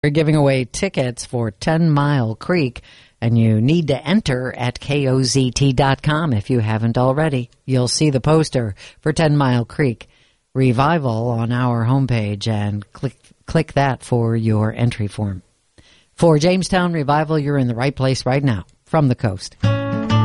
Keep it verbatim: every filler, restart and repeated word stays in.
We're giving away tickets for Ten Mile Creek, and you need to enter at K O Z T dot com if you haven't already. You'll see the poster for Ten Mile Creek Revival on our homepage, and click click that for your entry form. For Jamestown Revival, you're in the right place right now, from the coast.